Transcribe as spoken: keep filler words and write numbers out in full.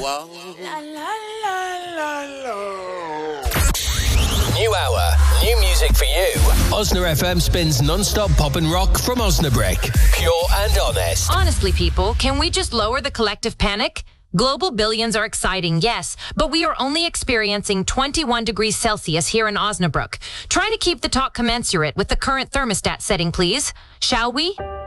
La, la, la, la, la. New hour, new music for you. Osna F M spins non-stop pop and rock from Osnabrück. Pure and honest. Honestly, people, can we just lower the collective panic? Global billions are exciting, yes, but we are only experiencing twenty-one degrees Celsius here in Osnabrück. Try to keep the talk commensurate with the current thermostat setting, please. Shall we?